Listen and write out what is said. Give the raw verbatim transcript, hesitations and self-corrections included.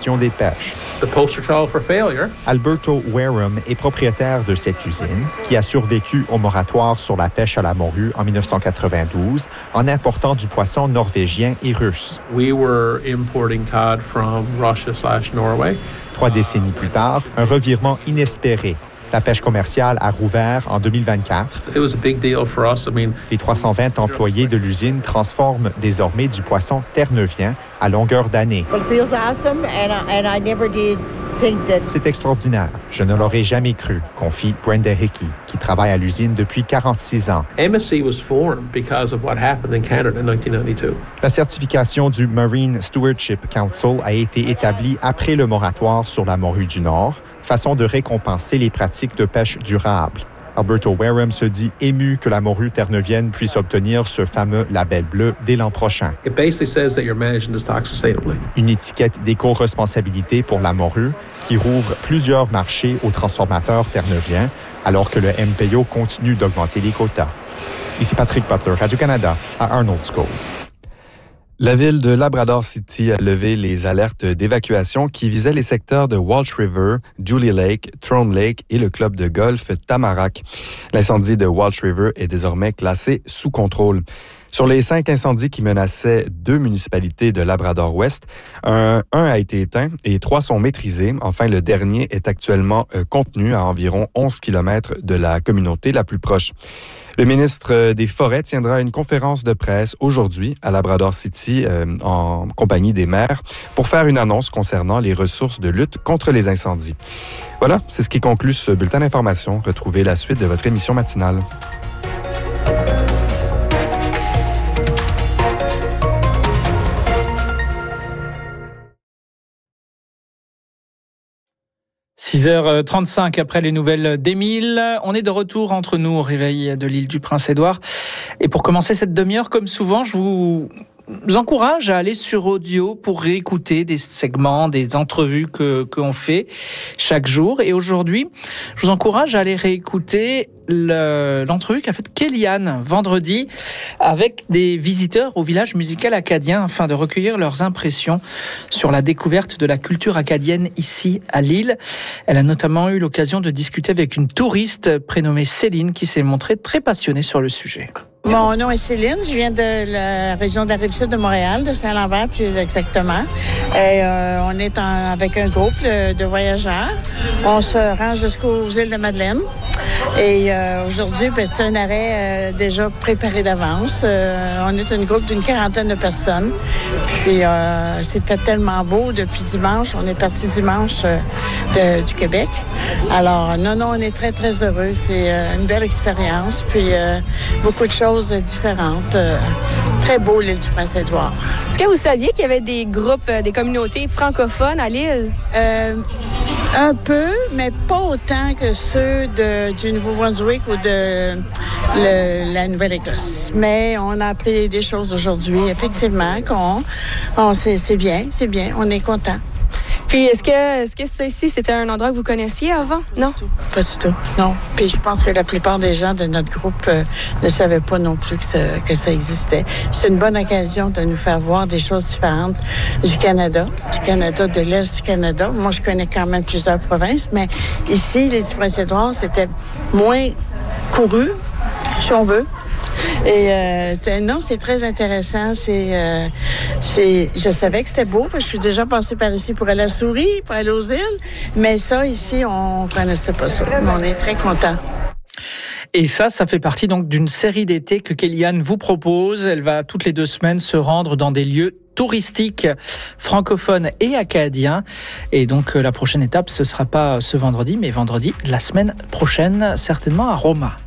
gestion des pêches. The poster child for failure. Alberto Wareham est propriétaire de cette usine qui a survécu au moratoire sur la pêche à la morue en dix-neuf cent quatre-vingt-douze en important du poisson norvégien et russe. We were importing cod from Russia slash Norway. Trois décennies plus tard, un revirement inespéré. La pêche commerciale a rouvert en deux mille vingt-quatre. It was a big deal for us. I mean, Les trois cent vingt employés de l'usine transforment désormais du poisson terre-neuvien à longueur d'année. Well, it feels awesome, and I, and I never did think that. C'est extraordinaire. Je ne l'aurais jamais cru, confie Brenda Hickey, qui travaille à l'usine depuis quarante-six ans. M S C was formed because of what happened in Canada in nineteen ninety-two. La certification du Marine Stewardship Council a été établie après le moratoire sur la morue du Nord, façon de récompenser les pratiques de pêche durable. Alberto Wareham se dit ému que la morue terre-neuvienne puisse obtenir ce fameux label bleu dès l'an prochain. It basically says that you're managing the stock sustainably. Une étiquette d'éco-responsabilité pour la morue qui rouvre plusieurs marchés aux transformateurs terre-neuviens alors que le M P O continue d'augmenter les quotas. Ici Patrick Butler, Radio-Canada, à Arnold's Cove. La ville de Labrador City a levé les alertes d'évacuation qui visaient les secteurs de Walsh River, Julie Lake, Throne Lake et le club de golf Tamarack. L'incendie de Walsh River est désormais classé sous contrôle. Sur les cinq incendies qui menaçaient deux municipalités de Labrador-Ouest, un, un a été éteint et trois sont maîtrisés. Enfin, le dernier est actuellement euh, contenu à environ onze kilomètres de la communauté la plus proche. Le ministre des Forêts tiendra une conférence de presse aujourd'hui à Labrador City euh, en compagnie des maires pour faire une annonce concernant les ressources de lutte contre les incendies. Voilà, c'est ce qui conclut ce bulletin d'information. Retrouvez la suite de votre émission matinale. six heures trente-cinq après les nouvelles d'Émile. On est de retour entre nous au réveil de l'île du Prince-Édouard. Et pour commencer cette demi-heure, comme souvent, je vous encourage à aller sur Audio pour réécouter des segments, des entrevues que qu'on fait chaque jour. Et aujourd'hui, je vous encourage à aller réécouter le, l'entrevue qu'a faite Kéliane vendredi avec des visiteurs au village musical acadien afin de recueillir leurs impressions sur la découverte de la culture acadienne ici à Lille. Elle a notamment eu l'occasion de discuter avec une touriste prénommée Céline qui s'est montrée très passionnée sur le sujet. Mon nom est Céline, je viens de la région de la Rive-Sud de Montréal, de Saint-Lambert plus exactement. Et euh, on est en, avec un groupe de, de voyageurs. On se rend jusqu'aux îles de Madeleine. Et euh, aujourd'hui, ben, c'est un arrêt euh, déjà préparé d'avance. Euh, on est un groupe d'une quarantaine de personnes. Puis euh, c'est pas tellement beau depuis dimanche. On est parti dimanche euh, de, du Québec. Alors non, non, on est très, très heureux. C'est euh, une belle expérience. Puis euh, beaucoup de choses différentes. Euh, très beau, l'île du Prince-Édouard. Est-ce que vous saviez qu'il y avait des groupes, des communautés francophones à l'île? Euh, un peu, mais pas autant que ceux de, du Nouveau-Brunswick ou de le, la Nouvelle-Écosse. Mais on a appris des choses aujourd'hui, effectivement, qu'on, on, c'est, c'est bien, c'est bien, on est content. Puis, est-ce que, est-ce que ça ici, c'était un endroit que vous connaissiez avant? Pas non? Du tout. Pas du tout, non. Puis je pense que la plupart des gens de notre groupe euh, ne savaient pas non plus que ça, que ça existait. C'est une bonne occasion de nous faire voir des choses différentes du Canada, du Canada, de l'Est du Canada. Moi, je connais quand même plusieurs provinces, mais ici, l'île du Prince-Édouard, c'était moins couru, si on veut. Et euh, non, c'est très intéressant. C'est, euh, c'est, je savais que c'était beau parce que je suis déjà passée par ici pour aller à Souris, pour aller aux îles. Mais ça, ici, on connaissait pas ça. Mais on est très contents. Et ça, ça fait partie donc d'une série d'été que Kéliane vous propose. Elle va toutes les deux semaines se rendre dans des lieux touristiques francophones et acadiens. Et donc, la prochaine étape, ce sera pas ce vendredi, mais vendredi, la semaine prochaine, certainement à Roma.